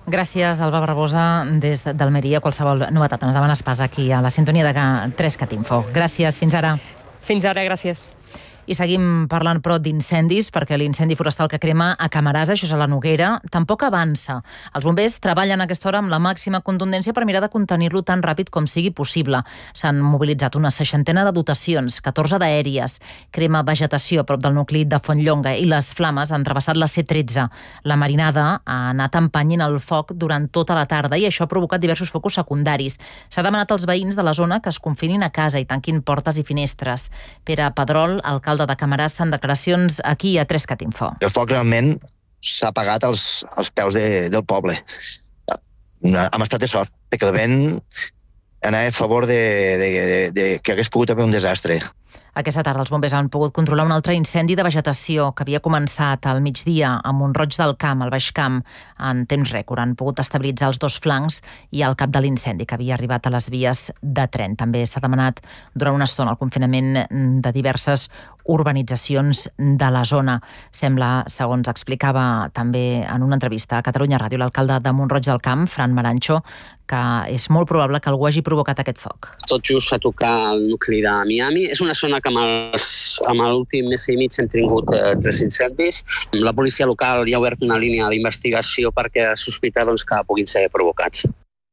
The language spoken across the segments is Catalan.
Gràcies, Alba Barbosa, des d'Almeria. Qualsevol novetat ens demanes pas aquí a la sintonia de 3CAT Info. Gràcies, fins ara. Fins ara, gràcies. I seguim parlant, però, d'incendis, perquè l'incendi forestal que crema a Camarasa, això és a la Noguera, tampoc avança. Els bombers treballen a aquesta hora amb la màxima contundència per mirar de contenir-lo tan ràpid com sigui possible. S'han mobilitzat una 60 de dotacions, 14 d'aèries, crema vegetació a prop del nucli de Fontlonga i les flames han travessat la C13. La marinada ha anat empenyint el foc durant tota la tarda i això ha provocat diversos focus secundaris. S'ha demanat als veïns de la zona que es confinin a casa i tanquin portes i finestres. Pere Pedrol, alcalde de Camarasa, en declaracions aquí a 3CAT Info. El foc realment s'ha apagat als peus del poble. Hem estat de sort, perquè el vent anava a favor de que hagués pogut haver un desastre. Aquesta tarda els bombers han pogut controlar un altre incendi de vegetació que havia començat al migdia a Mont-roig del Camp, al Baix Camp, en temps rècord. Han pogut estabilitzar els dos flancs i el cap de l'incendi que havia arribat a les vies de tren. També s'ha demanat durant una estona el confinament de diverses urbanitzacions de la zona. Sembla, segons explicava també en una entrevista a Catalunya Ràdio l'alcalde de Mont-roig del Camp, Fran Marancho, que és molt probable que algú hagi provocat aquest foc. Tot just a tocar el nucli de Miami. És una zona que amb l'últim mes i mig hem tingut 3 incendis. La policia local ja ha obert una línia d'investigació perquè sospita que puguin ser provocats.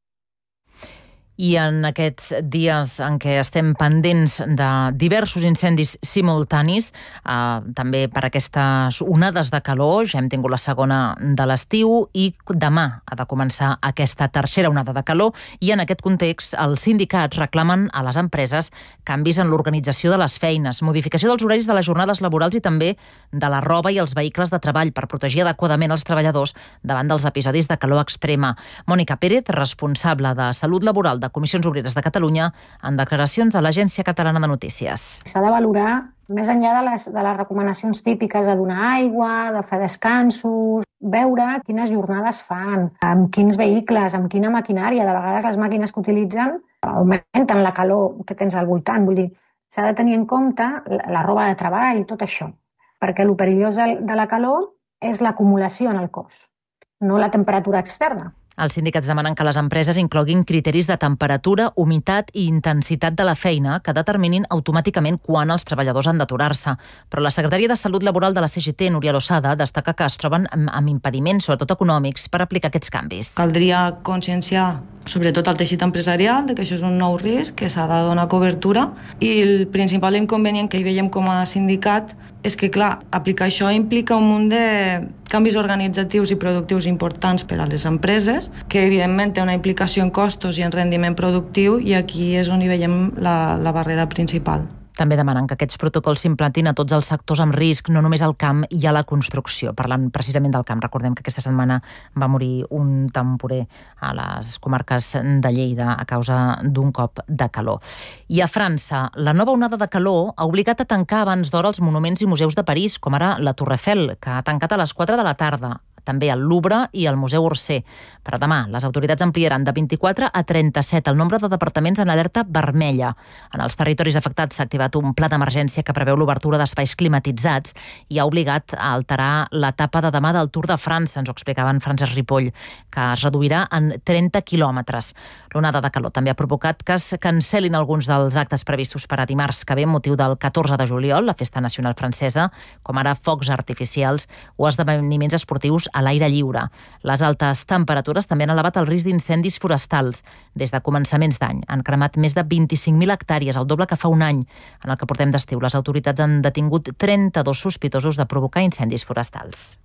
I en aquests dies en què estem pendents de diversos incendis simultanis, també per aquestes onades de calor, ja hem tingut la segona de l'estiu i demà ha de començar aquesta tercera onada de calor i en aquest context els sindicats reclamen a les empreses canvis en l'organització de les feines, modificació dels horaris de les jornades laborals i també de la roba i els vehicles de treball per protegir adequadament els treballadors davant dels episodis de calor extrema. Mònica Pérez, responsable de Salut Laboral de Comissions Obreres de Catalunya, en declaracions a l'Agència Catalana de Notícies. S'ha de valorar, més enllà de les recomanacions típiques de donar aigua, de fer descansos, veure quines jornades fan, amb quins vehicles, amb quina maquinària. De vegades les màquines que utilitzen augmenten la calor que tens al voltant. Vull dir, s'ha de tenir en compte la roba de treball i tot això, perquè el perillós de la calor és l'acumulació en el cos, no la temperatura externa. Els sindicats demanen que les empreses incloguin criteris de temperatura, humitat i intensitat de la feina que determinin automàticament quan els treballadors han d'aturar-se. Però la secretària de Salut Laboral de la CGT, Núria Losada, destaca que es troben amb impediments, sobretot econòmics, per aplicar aquests canvis. Caldria conscienciar sobretot el teixit empresarial de que això és un nou risc, que s'ha de donar cobertura, i el principal inconvenient que hi veiem com a sindicat és que, clar, aplicar això implica un munt de canvis organitzatius i productius importants per a les empreses, que evidentment té una implicació en costos i en rendiment productiu, i aquí és on hi veiem la barrera principal. També demanen que aquests protocols s'implantin a tots els sectors amb risc, no només al camp i a la construcció. Parlant precisament del camp, recordem que aquesta setmana va morir un temporer a les comarques de Lleida a causa d'un cop de calor. I a França, la nova onada de calor ha obligat a tancar abans d'hora els monuments i museus de París, com ara la Tour Eiffel, que ha tancat a les 4 de la tarda. També el Louvre i el Museu Orsay. Per demà, les autoritats ampliaran de 24 a 37 el nombre de departaments en alerta vermella. En els territoris afectats s'ha activat un pla d'emergència que preveu l'obertura d'espais climatitzats i ha obligat a alterar l'etapa de demà del Tour de França, ens ho explicava en Francesc Ripoll, que es reduirà en 30 quilòmetres. L'onada de calor també ha provocat que es cancel·lin alguns dels actes previstos per a dimarts que ve, motiu del 14 de juliol, la Festa Nacional Francesa, com ara focs artificials o esdeveniments esportius a l'aire lliure. Les altes temperatures també han elevat el risc d'incendis forestals. Des de començaments d'any han cremat més de 25.000 hectàrees, el doble que fa un any. En el que portem d'estiu, les autoritats han detingut 32 sospitosos de provocar incendis forestals.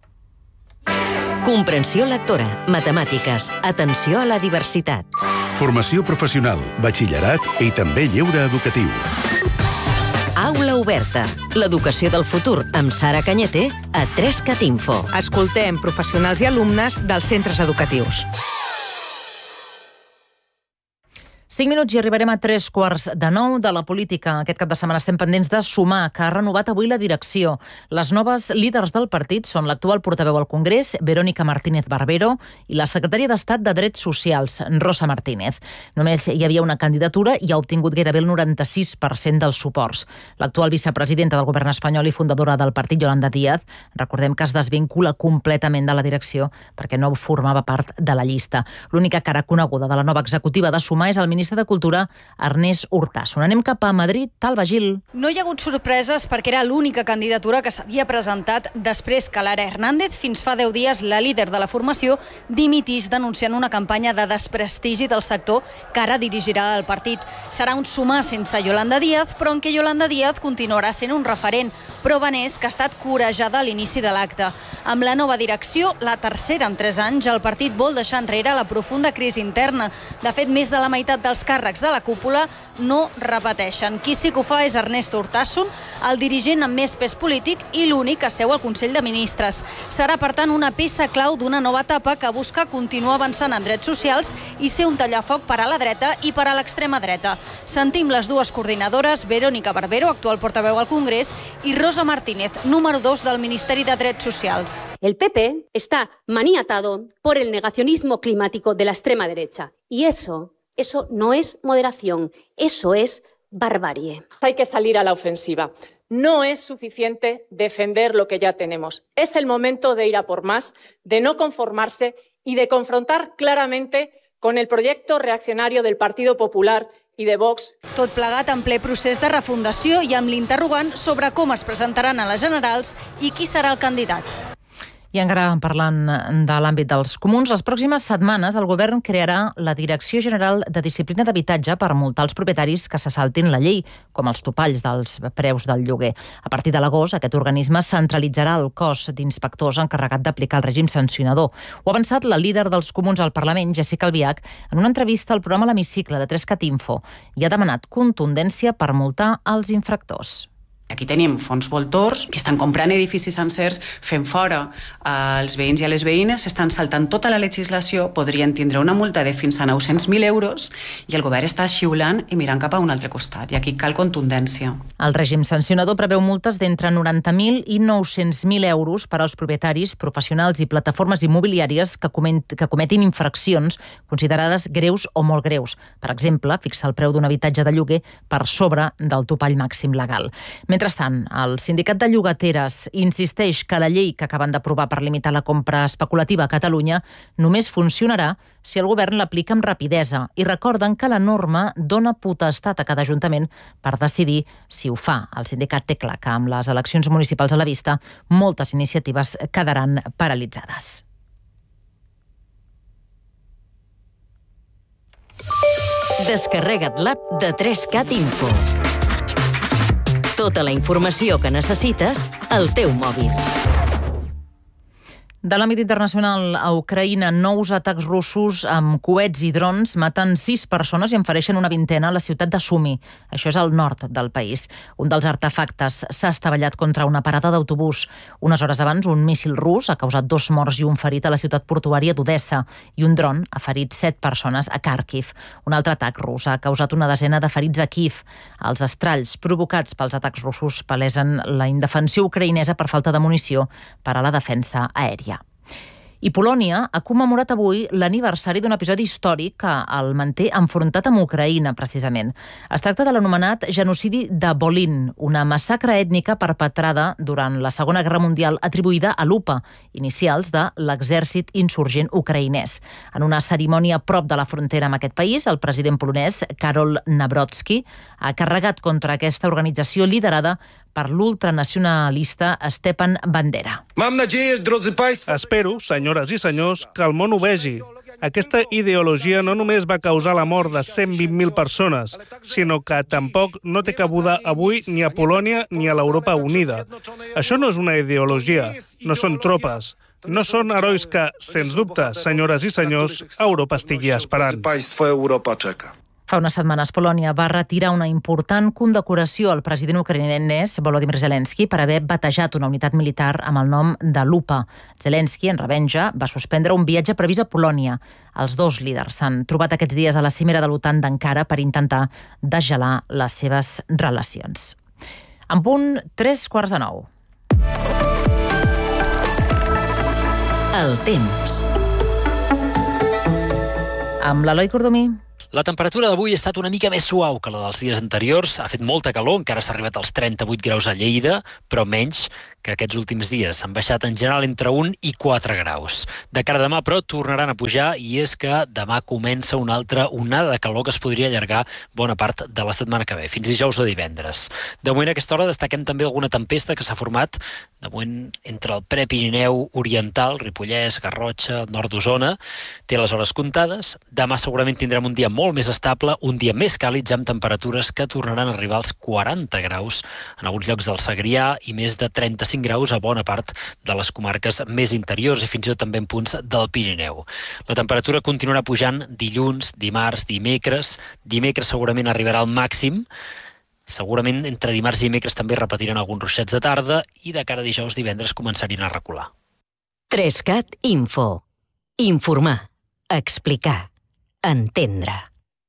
Comprensió lectora, matemàtiques, atenció a la diversitat. Formació professional, batxillerat i també lleure educatiu. Aula oberta. L'educació del futur amb Sara Cañete a 3CAT Info. Escoltem professionals i alumnes dels centres educatius. 5 minuts i arribarem a 8:45 de la política. Aquest cap de setmana estem pendents de Sumar, que ha renovat avui la direcció. Les noves líders del partit són l'actual portaveu al Congrés, Verónica Martínez Barbero, i la secretària d'Estat de Drets Socials, Rosa Martínez. Només hi havia una candidatura i ha obtingut gairebé el 96% dels suports. L'actual vicepresidenta del govern espanyol i fundadora del partit, Yolanda Díaz, recordem que es desvincula completament de la direcció perquè no formava part de la llista. L'única cara coneguda de la nova executiva de Sumar és el ministre de Cultura, Ernest Urtasun. Anem cap a Madrid, Alba Gil. No hi ha hagut sorpreses perquè era l'única candidatura que s'havia presentat després que Lara Hernández, fins fa 10 dies la líder de la formació, dimitís denunciant una campanya de desprestigi del sector que ara dirigirà el partit. Serà un Sumar sense Yolanda Díaz, però en què Yolanda Díaz continuarà sent un referent, prova n'és que ha estat corejada a l'inici de l'acte. Amb la nova direcció, la tercera en 3 anys, el partit vol deixar enrere la profunda crisi interna. De fet, més de la meitat dels càrrecs de la cúpula no repeteixen. Qui sí que ho fa és Ernest Urtasun, el dirigent amb més pes polític i l'únic que seu al Consell de Ministres. Serà, per tant, una peça clau d'una nova etapa que busca continuar avançant en drets socials i ser un tallafoc per a la dreta i per a l'extrema dreta. Sentim les dues coordinadores, Verónica Barbero, actual portaveu al Congrés, i Rosa Martínez, número 2 del Ministeri de Drets Socials. El PP está maniatado por el negacionismo climático de la extrema derecha. Y eso no es moderación, eso es barbarie. Hay que salir a la ofensiva. No es suficiente defender lo que ya tenemos. Es el momento de ir a por más, de no conformarse y de confrontar claramente con el proyecto reaccionario del Partido Popular i de Vox. Tot plegat en ple procés de refundació i amb l'interrogant sobre com es presentaran a les generals i qui serà el candidat. I encara parlant de l'àmbit dels comuns, les pròximes setmanes el govern crearà la Direcció General de Disciplina d'Habitatge per multar els propietaris que se saltin la llei, com els topalls dels preus del lloguer. A partir de l'agost, aquest organisme centralitzarà el cos d'inspectors encarregat d'aplicar el règim sancionador. Ho ha avançat la líder dels comuns al Parlament, Jéssica Albiach, en una entrevista al programa L'Hemicicle de 3cat Info, i ha demanat contundència per multar els infractors. Aquí tenim fons voltors que estan comprant edificis sencers, fent fora els veïns i a les veïnes, estan saltant tota la legislació, podrien tindre una multa de fins a 900.000 euros i el govern està xiulant i mirant cap a un altre costat. I aquí cal contundència. El règim sancionador preveu multes d'entre 90.000 i 900.000 euros per als propietaris, professionals i plataformes immobiliàries que cometin infraccions considerades greus o molt greus. Per exemple, fixar el preu d'un habitatge de lloguer per sobre del topall màxim legal. Mentrestant, el sindicat de llogateres insisteix que la llei que acaben d'aprovar per limitar la compra especulativa a Catalunya només funcionarà si el govern l'aplica amb rapidesa i recorden que la norma dona potestat a cada ajuntament per decidir si ho fa. El sindicat té clar que amb les eleccions municipals a la vista moltes iniciatives quedaran paralitzades. Descarrega't l'app de 3cat Info. Tota la informació que necessites al teu mòbil. De l'àmbit internacional, a Ucraïna, nous atacs russos amb coets i drons maten 6 persones i en fereixen una vintena a la ciutat de Sumi. Això és al nord del país. Un dels artefactes s'ha estavellat contra una parada d'autobús. Unes hores abans, un míssil rus ha causat 2 morts i un ferit a la ciutat portuària d'Odessa i un dron ha ferit 7 persones a Kharkiv. Un altre atac rus ha causat una desena de ferits a Kiev. Els estralls provocats pels atacs russos palesen la indefensió ucraïnesa per falta de munició per a la defensa aèria. I Polònia ha commemorat avui l'aniversari d'un episodi històric que el manté enfrontat amb Ucraïna, precisament. Es tracta de l'anomenat genocidi de Volyn, una massacre ètnica perpetrada durant la Segona Guerra Mundial atribuïda a l'UPA, inicials de l'exèrcit insurgent ucraïnès. En una cerimònia prop de la frontera amb aquest país, el president polonès, Karol Nawrocki, ha carregat contra aquesta organització liderada per l'ultranacionalista Stepan Bandera. Espero, senyores i senyors, que el món ho vegi. Aquesta ideologia no només va causar la mort de 120.000 persones, sinó que tampoc no té cabuda avui ni a Polònia ni a l'Europa Unida. Això no és una ideologia, no són tropes. No són herois que, sens dubte, senyores i senyors, Europa estigui esperant. Fa unes setmanes, Polònia va retirar una important condecoració al president ucraïnès Volodymyr Zelensky per haver batejat una unitat militar amb el nom de Lupa. Zelensky, en revenja, va suspendre un viatge previst a Polònia. Els dos líders s'han trobat aquests dies a la cimera de l'OTAN d'Ankara per intentar desgelar les seves relacions. En punt 8:45. El temps. Amb l'Eloi Cordomí. La temperatura d'avui ha estat una mica més suau que la dels dies anteriors. Ha fet molta calor, encara s'ha arribat als 38 graus a Lleida, però menys que aquests últims dies. Han baixat en general entre 1 i 4 graus. De cara a demà, però, tornaran a pujar i és que demà comença una altra onada de calor que es podria allargar bona part de la setmana que ve, fins dijous o divendres. De moment, a aquesta hora, destaquem també alguna tempesta que s'ha format de moment entre el Prepirineu oriental, Ripollès, Garrotxa, nord d'Osona. Té les hores comptades. Demà segurament tindrem un dia molt més estable, un dia més càlid, ja amb temperatures que tornaran a arribar als 40 graus en alguns llocs del Segrià i més de 35 graus a bona part de les comarques més interiors i fins i tot també en punts del Pirineu. La temperatura continuarà pujant dilluns, dimarts, dimecres. Dimecres segurament arribarà al màxim. Segurament entre dimarts i dimecres també repetiran alguns ruixats de tarda i de cara a dijous, divendres començarien a recular. 3CAT Info. Informar. Explicar. Entendre.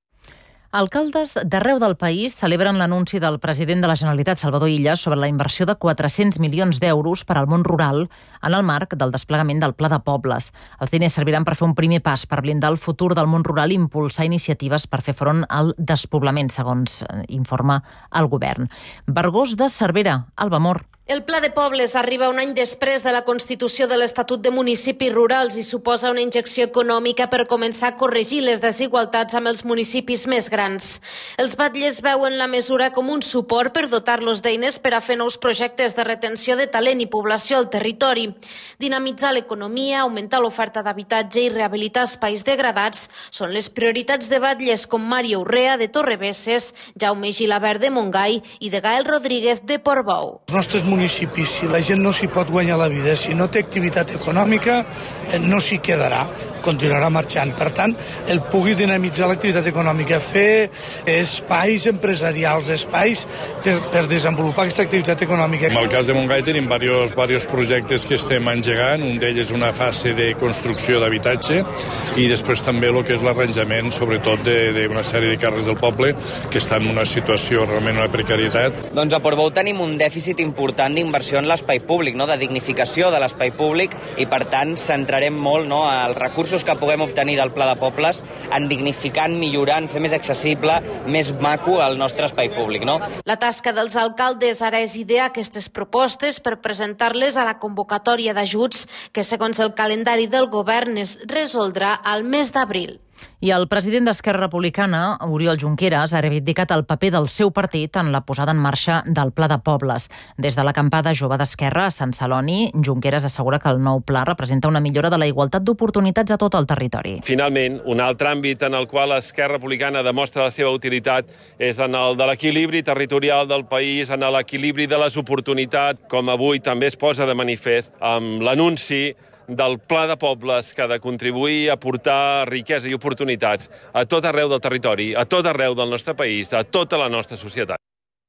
Alcaldes d'arreu del país celebren l'anunci del president de la Generalitat, Salvador Illa, sobre la inversió de 400 milions d'euros per al món rural en el marc del desplegament del Pla de Pobles. Els diners serviran per fer un primer pas per blindar el futur del món rural i impulsar iniciatives per fer front al despoblament, segons informa el govern. Vergós de Cervera, Alba Mor. El Pla de Pobles arriba un any després de la constitució de l'Estatut de Municipis Rurals i suposa una injecció econòmica per començar a corregir les desigualtats amb els municipis més grans. Els batlles veuen la mesura com un suport per dotar-los d'eines per a fer nous projectes de retenció de talent i població al territori. Dinamitzar l'economia, augmentar l'oferta d'habitatge i rehabilitar espais degradats són les prioritats de batlles com Mario Urrea de Torrebesses, Jaume Gilabert de Montgai i de Gael Rodríguez de Portbou. Els nostres municipis, si la gent no s'hi pot guanyar la vida, si no té activitat econòmica, no s'hi quedarà, continuarà marxant. Per tant, el pugui dinamitzar l'activitat econòmica, fer espais empresarials, espais per desenvolupar aquesta activitat econòmica. En el cas de Montgai tenim diversos projectes que estem engegant, un d'ells és una fase de construcció d'habitatge i després també el que és l'arranjament, sobretot d'una sèrie de carrers del poble que estan en una situació realment una precarietat. Doncs a Portbou tenim un dèficit important d'inversió en l'espai públic, de dignificació de l'espai públic i per tant centrarem molt els recursos que puguem obtenir del Pla de Pobles en dignificant, millorant, fer més accessible, més maco el nostre espai públic. La tasca dels alcaldes ara és idear aquestes propostes per presentar-les a la convocatòria d'ajuts que segons el calendari del govern es resoldrà al mes d'abril. I el president d'Esquerra Republicana, Oriol Junqueras, ha reivindicat el paper del seu partit en la posada en marxa del Pla de Pobles. Des de l'acampada jove d'Esquerra a Sant Celoni, Junqueras assegura que el nou pla representa una millora de la igualtat d'oportunitats a tot el territori. Finalment, un altre àmbit en el qual Esquerra Republicana demostra la seva utilitat és en el de l'equilibri territorial del país, en l'equilibri de les oportunitats, com avui també es posa de manifest amb l'anunci del Pla de Pobles que ha de contribuir a aportar riquesa i oportunitats a tot arreu del territori, a tot arreu del nostre país, a tota la nostra societat.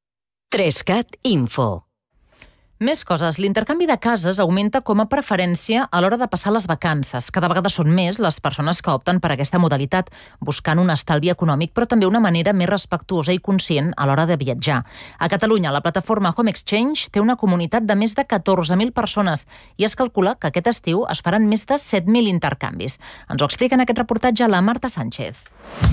3CAT Info. Més coses. L'intercanvi de cases augmenta com a preferència a l'hora de passar les vacances. Cada vegada són més les persones que opten per aquesta modalitat, buscant un estalvi econòmic, però també una manera més respectuosa i conscient a l'hora de viatjar. A Catalunya, la plataforma Home Exchange té una comunitat de més de 14.000 persones i es calcula que aquest estiu es faran més de 7.000 intercanvis. Ens ho explica en aquest reportatge la Marta Sánchez.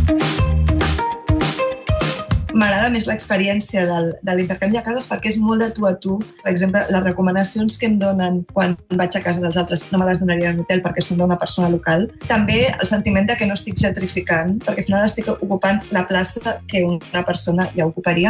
M'agrada més l'experiència de l'intercanvi de cases perquè és molt de tu a tu. Per exemple, les recomanacions que em donen quan vaig a casa dels altres no me les donaria en hotel perquè són d'una persona local. També el sentiment de que no estic gentrificant, perquè al final estic ocupant la plaça que una persona ja ocuparia.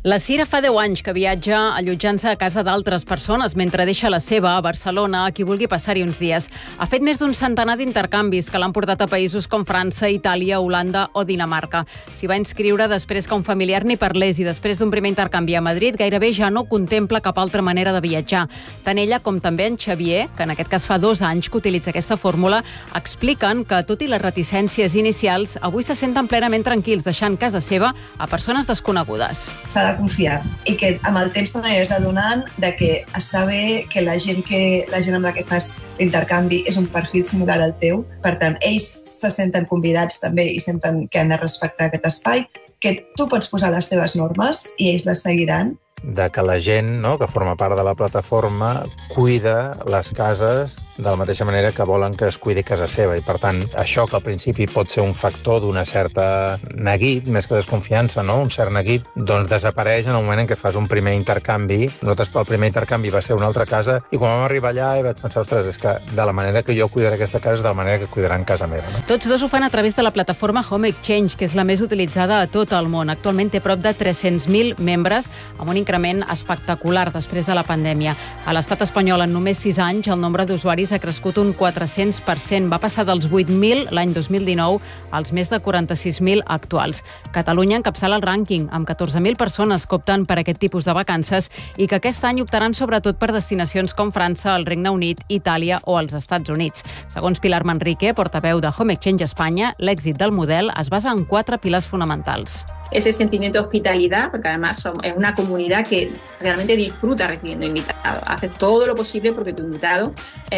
La Cira fa 10 anys que viatja allotjant-se a casa d'altres persones mentre deixa la seva a Barcelona a qui vulgui passar-hi uns dies. Ha fet més d'un centenar d'intercanvis que l'han portat a països com França, Itàlia, Holanda o Dinamarca. S'hi va inscriure després que un familiar n'hi parlés i després d'un primer intercanvi a Madrid gairebé ja no contempla cap altra manera de viatjar. Tant ella com també en Xavier, que en aquest cas fa 2 anys que utilitza aquesta fórmula, expliquen que, tot i les reticències inicials, avui se senten plenament tranquils deixant casa seva a persones desconegudes. S'ha de confiar i que amb el temps t'aniràs adonant de que està bé que la gent amb la que fas l'intercanvi és un perfil similar al teu. Per tant, ells se senten convidats també i senten que han de respectar aquest espai, que tu pots posar les teves normes i ells les seguiran. De que la gent, no, que forma part de la plataforma cuida les cases de la mateixa manera que volen que es cuidi casa seva i per tant això que al principi pot ser un factor d'una certa neguit, més que desconfiança, no? Un cert neguit, doncs desapareix en el moment en què fas un primer intercanvi. Nosaltres el primer intercanvi va ser una altra casa i quan vam arribar allà i vaig pensar, ostres, és que de la manera que jo cuidaré aquesta casa és de la manera que cuidaran casa meva. No? Tots dos ho fan a través de la plataforma Home Exchange, que és la més utilitzada a tot el món. Actualment té prop de 300.000 membres, amb un increment espectacular després de la pandèmia. A l'estat espanyol, en només 6 anys, el nombre d'usuaris ha crescut un 400%. Va passar dels 8.000 l'any 2019 als més de 46.000 actuals. Catalunya encapçala el rànquing, amb 14.000 persones que opten per aquest tipus de vacances i que aquest any optaran sobretot per destinacions com França, el Regne Unit, Itàlia o els Estats Units. Segons Pilar Manrique, portaveu de Home Exchange Espanya, l'èxit del model es basa en 4 pilars fonamentals. Ese sentimiento de hospitalidad, porque además es una comunidad que realmente disfruta recibiendo invitados. Hace todo lo posible porque tu invitado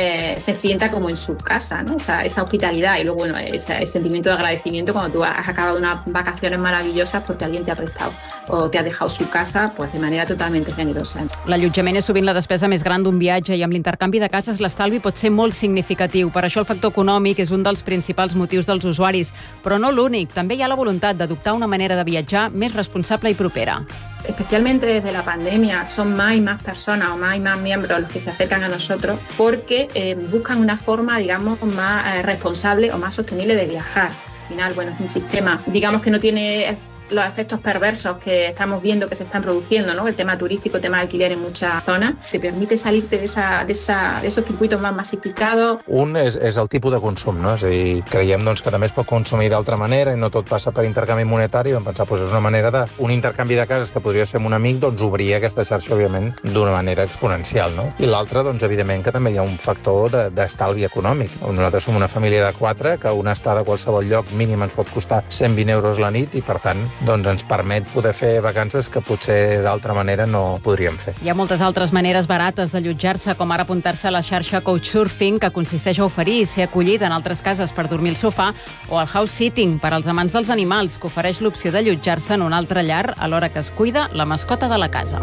se sienta como en su casa, ¿no? Esa hospitalidad y luego, bueno, ese sentimiento de agradecimiento cuando tú has acabado unas vacaciones maravillosas porque alguien te ha prestado o te ha dejado su casa pues de manera totalmente generosa. L'allotjament és sovint la despesa més gran d'un viatge i amb l'intercanvi de cases l'estalvi pot ser molt significatiu. Per això el factor econòmic és un dels principals motius dels usuaris, però no l'únic. També hi ha la voluntat d'adoptar una manera de viatjar més responsable y propera. Especialmente desde la pandemia son más y más personas o más y más miembros los que se acercan a nosotros porque buscan una forma, digamos, más responsable o más sostenible de viajar. Al final, bueno, es un sistema, digamos, que no tiene los efectos perversos que estamos viendo que se están produciendo, ¿no? El tema turístico, el tema de alquiler en muchas zonas, te permite salirte de esos circuitos más masificados. Un és el tipus de consum, no? És a dir, creiem doncs, que també es pot consumir d'altra manera i no tot passa per intercanvi monetari. Vam pensar, doncs, és una manera d'un intercanvi de cases que podries fer amb un amic, doncs obrir aquesta xarxa, òbviament, d'una manera exponencial, no? I l'altre, doncs, evidentment, que també hi ha un factor d'estalvi econòmic. Nosaltres som una família de 4, que una estada a qualsevol lloc mínim ens pot costar 120 euros la nit i, per tant, doncs ens permet poder fer vacances que potser d'altra manera no podríem fer. Hi ha moltes altres maneres barates d'allotjar-se, com ara apuntar-se a la xarxa Couchsurfing, que consisteix a oferir i ser acollit en altres cases per dormir al sofà, o el house sitting, per als amants dels animals, que ofereix l'opció d'allotjar-se en un altre llar a l'hora que es cuida la mascota de la casa.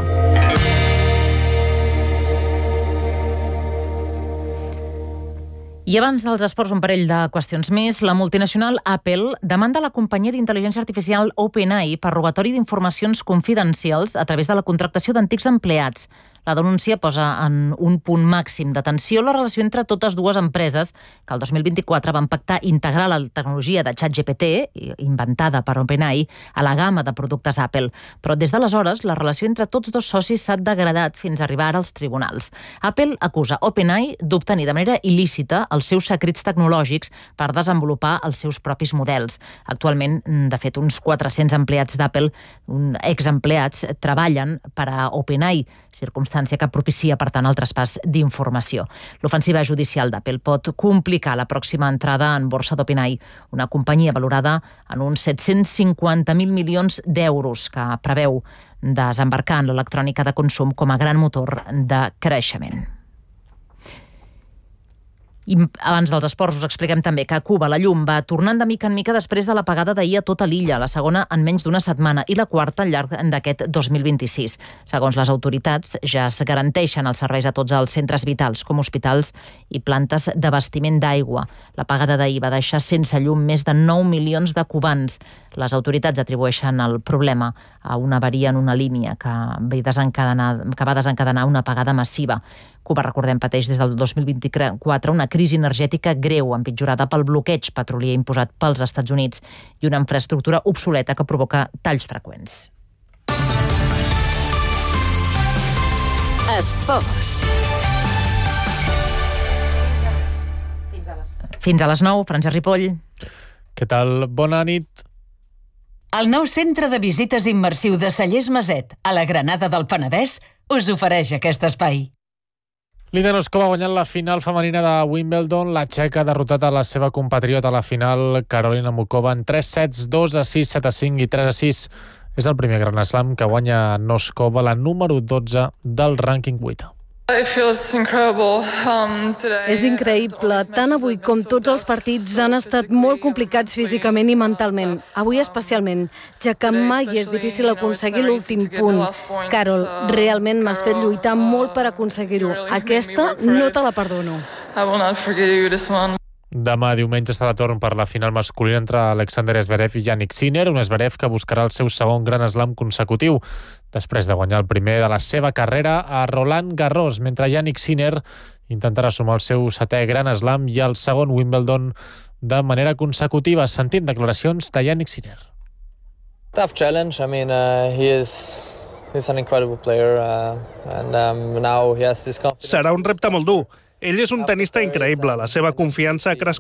I abans dels esports, un parell de qüestions més. La multinacional Apple demanda a la companyia d'intel·ligència artificial OpenAI per robatori d'informacions confidencials a través de la contractació d'antics empleats. La denúncia posa en un punt màxim de tensió la relació entre totes dues empreses que el 2024 van pactar integrar la tecnologia de ChatGPT, inventada per OpenAI, a la gamma de productes Apple. Però des d'aleshores, la relació entre tots dos socis s'ha degradat fins a arribar ara als tribunals. Apple acusa OpenAI d'obtenir de manera il·lícita els seus secrets tecnològics per desenvolupar els seus propis models. Actualment, de fet, uns 400 empleats d'Apple, exempleats, treballen per a OpenAI, circumstància que propicia, per tant, el traspàs d'informació. L'ofensiva judicial d'Apple pot complicar la pròxima entrada en borsa d'OpenAI, una companyia valorada en uns 750.000 milions d'euros que preveu desembarcar en l'electrònica de consum com a gran motor de creixement. I abans dels esports us expliquem també que a Cuba la llum va tornant de mica en mica després de l'apagada d'ahir a tota l'illa, la segona en menys d'una setmana i la quarta al llarg d'aquest 2026. Segons les autoritats, ja es garanteixen els serveis a tots els centres vitals, com hospitals i plantes d'abastiment d'aigua. L'apagada d'ahir va deixar sense llum més de 9 milions de cubans. Les autoritats atribueixen el problema a una avaria en una línia que va desencadenar una apagada massiva. Cuba, recordem, pateix des del 2024 una crisi energètica greu, empitjorada pel bloqueig petrolier imposat pels Estats Units i una infraestructura obsoleta que provoca talls freqüents. Esports. Fins a les 9, Francesc Ripoll. Què tal? Bona nit. El nou centre de visites immersiu de Cellers Maset, a la Granada del Penedès, us ofereix aquest espai. Linda Noskova ha guanyat la final femenina de Wimbledon. La txeca ha derrotat a la seva compatriota a la final, Karolina Muchova, en 3 sets, 2-6, 7-5 i 3-6. És el primer Gran Slam que guanya Noskova, la número 12 del rànquing 8. És increïble. Tant avui com tots els partits han estat molt complicats físicament i mentalment. Avui especialment, ja que mai és difícil aconseguir l'últim punt. Carol, realment m'has fet lluitar molt per aconseguir-ho. Aquesta no te la perdono. Demà diumenge estarà torn per la final masculina entre Alexander Zverev i Jannik Sinner, un Zverev que buscarà el seu segon Gran Slam consecutiu, després de guanyar el primer de la seva carrera a Roland Garros, mentre Jannik Sinner intentarà sumar el seu 7è Gran Slam i el segon Wimbledon de manera consecutiva. Sentim declaracions de Jannik Sinner. Tough challenge. I mean, he's an incredible player, and now he has this confidence. Serà un repte molt dur. Ell és un tenista increïble, la seva confiança ha crescut